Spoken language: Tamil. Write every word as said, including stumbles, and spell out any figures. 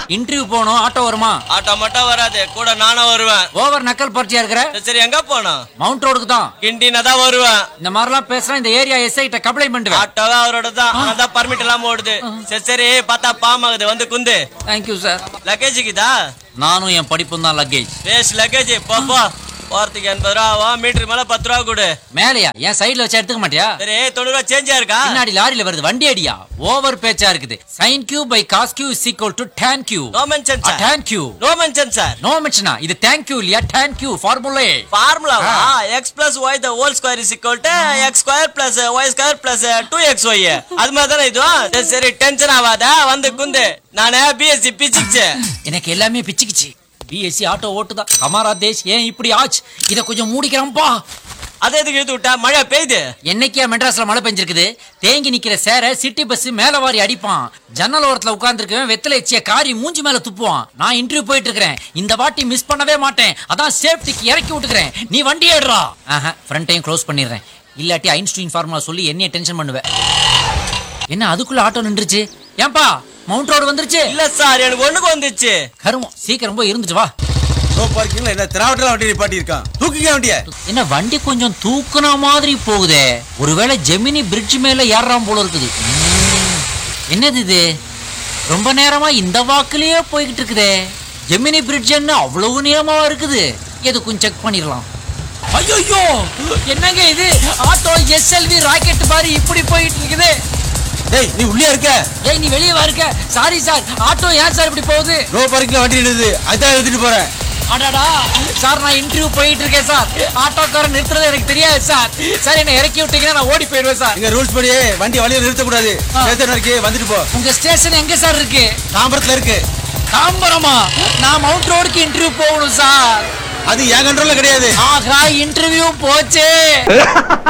இன்டர்வியூ போகணும், ஆட்டோ வருமா? ஆட்டோ மட்டும் வராது, கூட நானும் வருவேன். ஓவர் நக்கல் பர்ச்சியா இருக்கிற. சரி எங்க போனோம்? மவுண்ட் ரோடுக்கு தான். கிண்டினா தான் வருவேன். இந்த மாதிரிலாம் பேசுறா இந்த ஏரியா எஸ்ஐ கிட்ட கம்ப்ளைண்ட் பண்ணுவேன். ஆட்டோவே அவரோட தான், அதான் பர்மிட் எல்லாம் ஓடுது. சரி சரி பார்த்தா பாமாகுது, வந்து குந்து. Thank you sir. லக்கேஜுக்குதா? நானும் என் படிப்பும் தான் லக்கேஜ். Waste luggage. போப்போ, போறதுக்கு எண்பது ரூபா ஆகும், மீட்டருக்கு மேல பத்து ரூபா கொடு. மேலையா? என் சைடுல வச்சு எடுத்துக்க மாட்டியா? சரி தொண்ணூறு ரூபா சேஞ்சா இருக்கா? பின்னாடி லாரியில வருது, வண்டி அடியா. ஓவர் பேச்சா இருக்குது. sin q by cos q is equal to tan q. No mention sir. tan q. No mention sir. No மென்ஷனா? இது thank you இல்லையா? tan q formula. ஃபார்முலாவா? x plus y the whole square is equal to x square plus y square plus two x y. அது மாதிரி தானே இது? சரி டென்ஷன் ஆகாத, வந்து குந்து. நானே பிஎஸ்சி பிசிக்ஸ். எனக்கு எல்லாமே பிச்சுக்கிச்சு. BSc auto ஓட்டுதா. கமாரா தேஷ் ஏன் இப்படி ஆச்சு? இத கொஞ்சம் மூடிக்கிறோம்பா. அதை எதுக்கு இழுத்து விட்டா? மழை பெய்யுது. என்னைக்கா மெட்ராஸ்ல மழை பெஞ்சிருக்குது? தேங்கி நிக்கிற சேர சிட்டி பஸ் மேல வாரி அடிப்பான். ஜன்னல் ஓரத்துல உட்கார்ந்துருக்கவன் வெத்தலை எச்சிய காரி மூஞ்சி மேல துப்புவான். நான் இன்டர்வியூ போயிட்டு இருக்கிறேன். இந்த வாட்டி மிஸ் பண்ணவே மாட்டேன். அதான் சேஃப்டிக்கு இறக்கி விட்டுக்கிறேன். நீ வண்டி ஏடுறா. ஆஹா, ஃப்ரண்ட்டையும் க்ளோஸ் பண்ணிடுறேன். இல்லாட்டி ஐன்ஸ்டீன் ஃபார்முலா சொல்லி என்னைய டென்ஷன் பண்ணுவேன். என்ன அதுக்குள்ள ஆட்டோ நின்றுச்சு? ஏன்பா மவுண்ட் ரோடு வந்துருச்சு? இல்ல சார், எனக்கு ஒண்ணுக்கு வந்துச்சு. கருமம், சீக்கிரம் போய் இருந்துட்டு வா. நோ பார்க்கிங்ல என்ன திராவட்டல வண்டி நிப்பாட்டி இருக்கான். தூக்கிக்க வண்டிய. என்ன வண்டி கொஞ்சம் தூக்குன மாதிரி போகுதே. ஒருவேளை ஜெமினி பிரிட்ஜ் மேல ஏறாம் போல இருக்குது. என்னது இது? ரொம்ப நேரமா இந்த வாக்குலயே போய்கிட்டு இருக்குதே. ஜெமினி பிரிட்ஜ் என்ன அவ்வளவு நீளமாவா இருக்குது? எதுக்கும் செக் பண்ணிடலாம். ஐயோ, என்னங்க இது? ஆட்டோ எஸ்எல்வி ராக்கெட் மாதிரி இப்படி போயிட்டு இருக்குது. டேய் நீ உள்ளே இருக்க? ஏய் நீ வெளியே வா இருக்க. சாரி சார், ஆட்டோ ஏன் சார் இப்படி போகுது? நோ பார்க்கிங்ல வண்டி நிறுது, அதான் எடுத்துட்டு போறேன். அடடா சார், நான் இன்டர்வியூ போயிட்டு இருக்கேன் சார். ஆட்டோக்காரன் நிறுத்துறது எனக்கு தெரியாது சார். சார் என்ன இறக்கி விட்டீங்கன்னா நான் ஓடி போயிடுவேன் சார். இங்க ரூல்ஸ் படி வண்டி வழியில நிறுத்த கூடாது. ஸ்டேஷன் இருக்கு, வந்துட்டு போ. உங்க ஸ்டேஷன் எங்க சார் இருக்கு? தாம்பரத்துல இருக்கு. தாம்பரமா? நான் மவுண்ட் ரோடுக்கு இன்டர்வியூ போகணும் சார். அது என் கண்ட்ரோல்ல கிடையாது. ஆகா, இன்டர்வியூ போச்சே.